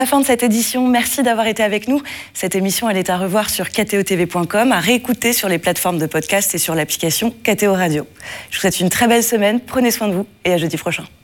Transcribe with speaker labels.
Speaker 1: La fin de cette édition, merci d'avoir été avec nous. Cette émission, elle est à revoir sur kto.tv.com, à réécouter sur les plateformes de podcast et sur l'application KTO Radio. Je vous souhaite une très belle semaine, prenez soin de vous et à jeudi prochain.